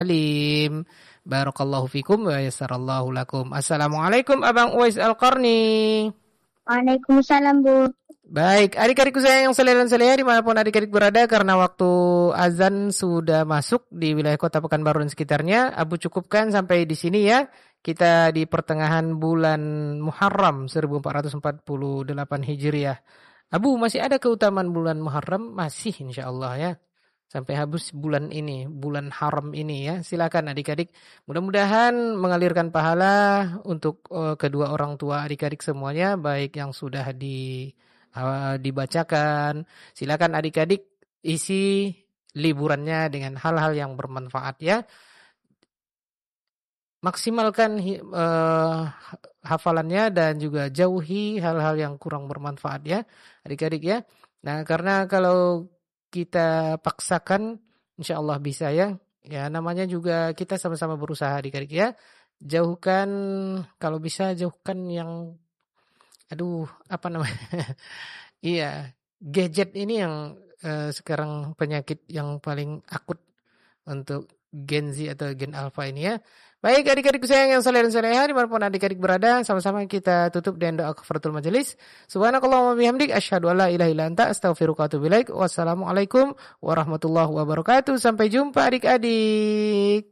alim. Barakallahu fikum wa yassarallahu lakum. Assalamualaikum Abang Uwais Al-Qarni. Waalaikumsalam, Bu. Baik, adik-adikku saya yang saleh dan saleha dimanapun adik-adik berada, karena waktu azan sudah masuk di wilayah Kota Pekanbaru dan sekitarnya, Abu cukupkan sampai di sini ya. Kita di pertengahan bulan Muharram 1448 Hijriah. Abu, masih ada keutamaan bulan Muharram? Masih insyaallah ya. Sampai habis bulan ini, bulan haram ini ya. Silakan adik-adik. Mudah-mudahan mengalirkan pahala untuk kedua orang tua adik-adik semuanya, baik yang sudah dibacakan. Silakan adik-adik isi liburannya dengan hal-hal yang bermanfaat ya. Maksimalkan hafalannya dan juga jauhi hal-hal yang kurang bermanfaat ya adik-adik ya. Nah, karena kalau kita paksakan insyaallah bisa ya. Ya, namanya juga kita sama-sama berusaha adik-adik ya. Jauhkan, kalau bisa jauhkan yang apa namanya? Iya, gadget ini yang sekarang penyakit yang paling akut untuk Gen Z atau Gen Alpha ini ya. Baik adik-adik sayang yang saleh dan saleha dimanapun adik-adik berada, sama-sama kita tutup dengan doa kafaratul majelis. Subhanakallahumma bihamdik asyhadu an la ilaha illa anta astaghfiruka wa atubu ilaik. Wassalamualaikum warahmatullahi wabarakatuh. Sampai jumpa adik-adik.